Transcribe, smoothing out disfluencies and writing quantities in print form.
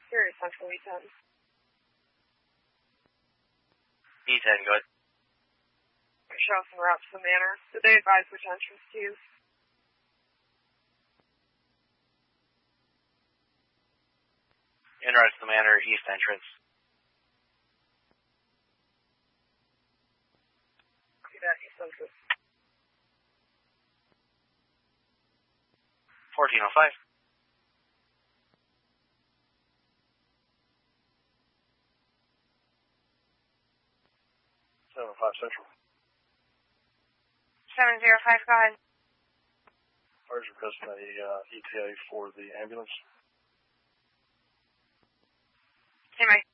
Here is Central E10. E10, go ahead. Show us en route to the manor. Did they advise which entrance to use? En route to the manor, east entrance. See that, east entrance. 1405. Central. 705, go ahead. Where's requesting a ETA for the ambulance? Hey, Mike.